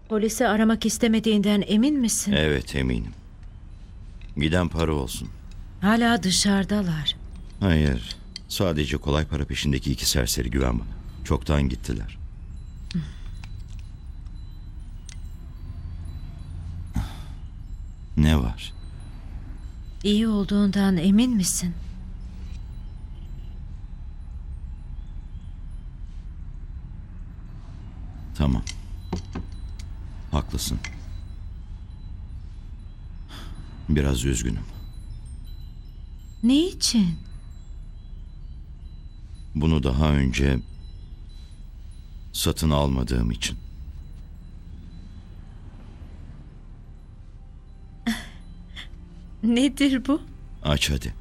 Polisi aramak istemediğinden emin misin? Evet, eminim. Giden para olsun. Hala dışarıdalar. Hayır, sadece kolay para peşindeki iki serseri, güven bana. Çoktan gittiler. Ne var? İyi olduğundan emin misin? Tamam. Haklısın. Biraz üzgünüm. Ne için? Bunu daha önce satın almadığım için. Nedir bu? Aç hadi.